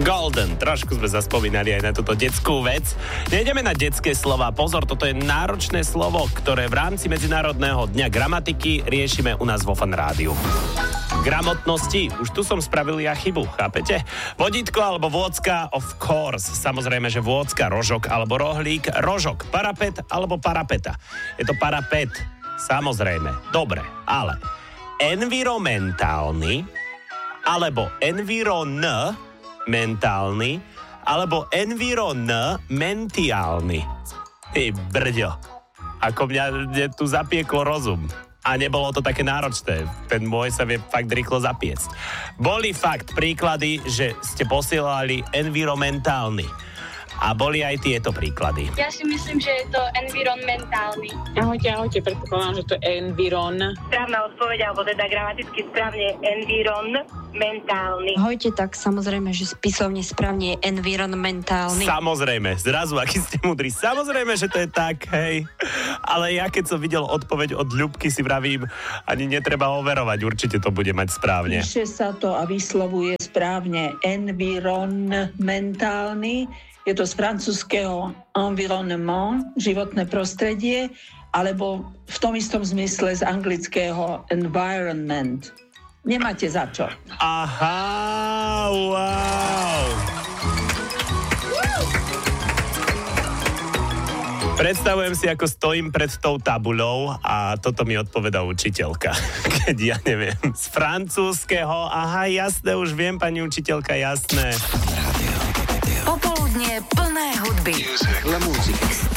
Golden. Trošku sme zaspomínali aj na túto detskú vec. Nejdeme na detské slova. Pozor, toto je náročné slovo, ktoré v rámci Medzinárodného dňa gramatiky riešime u nás vo Fan Rádiu. Gramotnosti. Už tu som spravil ja chybu, chápete? Vodítko alebo vôcka, of course. Samozrejme, že vôcka, rožok alebo rohlík. Rožok, parapet alebo parapeta. Je to parapet, samozrejme. Dobre, ale environmentálny alebo environmentálny alebo environmentálny. Ty brďo. Ako mňa tu zapieklo rozum. A nebolo to také náročné. Ten môj sa vie fakt rýchlo zapiecť. Boli fakt príklady, že ste posielali environmentálny. A boli aj tieto príklady. Ja si myslím, že je to environmentálny. Ahojte, predpokladám, že to je environ. Správna odpoveď, alebo teda gramaticky správne environmentálny. Ahojte, tak samozrejme, že spisovne správne je environmentálny. Samozrejme, zrazu, aký ste múdri. Samozrejme, že to je tak, hej. Ale ja keď som videl odpoveď od Ľubky, si vravím, ani netreba overovať, určite to bude mať správne. Píše sa to a vyslovuje správne environmentálny. Je to z francúzského environnement, životné prostredie, alebo v tom istom zmysle z anglického environment. Nemáte za čo. Aha, wow. Predstavujem si, ako stojím pred tou tabuľou a toto mi odpovedá učiteľka. Keď ja neviem, z francúzského, aha, jasné, už viem, pani učiteľka, jasné. Popoludnie plné hudby. La musica.